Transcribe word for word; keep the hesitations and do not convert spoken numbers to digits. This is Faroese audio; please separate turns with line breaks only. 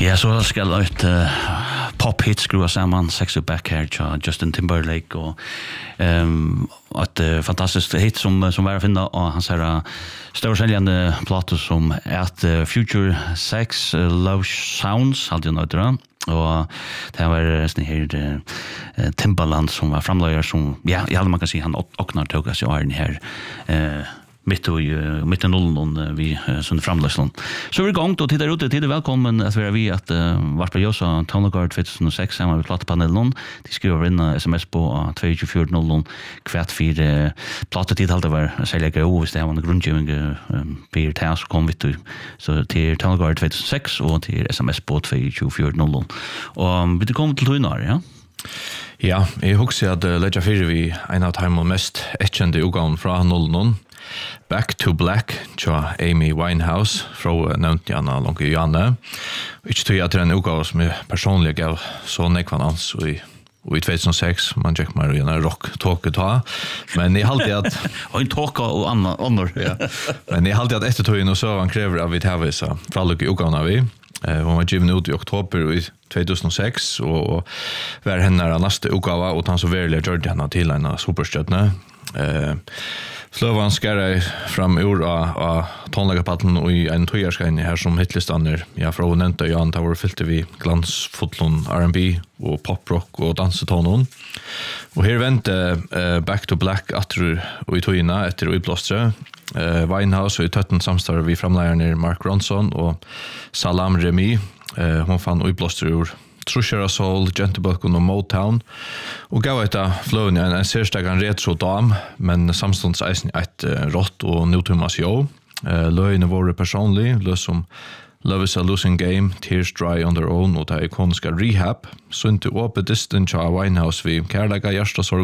Ja, så skal ett uh, pop hit skrua samman Sexy Back här till Justin Timberlake och um, ett uh, fantastiskt hit som som var att finna och hans här storsäljande platta som är uh, Future Sex uh, Love Sounds hade jag något och det var sån här uh, Timbaland som var framlöjare som ja, i alla man kan säga han öppnar tog sig av den här uh, mitt och mitt i nollen vi som framlösslån. Så vi är igång då tittar ut till det välkommen att vara vi att vart på Josa Tonegard tjugohundrasex samma med plattpanelen. De skriver in sms på två två fyra noll kvart för plattetid hade var sälja go det var en grundgivning per task kom vi till så till Tonegard tjugohundrasex och till sms på två två fyra noll. Och vi kommer till Tunar, ja.
Ja, jag husker att lägga för vi en av de mest ätkända utgåvan från nollen. Back to Black, tja Amy Winehouse, från nämnt Janna långt i Janne. Ikke tror jag att det är en utgåva som är personlig av så nekvanans och i Och i tjugohundrasex man check mar en rock talk ta men jag alltid att
och en talk och annan annor
ja men jag alltid att efter tog och så han kräver av vi har så frallucka utgåvan vi eh hon var given ut i oktober i tjugohundrasex och var hennar nästa utgåva och han så verkligen gjorde han till en superstjärna eh Flövan skärra fram ur av tonläggarpatten och i en tojarskajn här som hitlistander. Jag från nämnde jag antar var fyllte vi glansfotlon R and B och poprock och dansetonon. Och här vänte uh, Back to Black atru och i tojina efter utblåstre. Uh, Winehouse och i tötten samstar vi framlägaren Mark Ronson och Salam Remy. Uh, hon fann utblåstre ur Trushera Soul, Gentlebulk och Motown och gav ett flöven en, en särstakan retro dam men samstånds eisen ett uh, rått och nuthumas jo uh, löjene våre personlig lös som Love is a Losing Game, Tears Dry on Their Own och det ikoniska Rehab så inte åpet distant av Winehouse vi kärlega hjärsta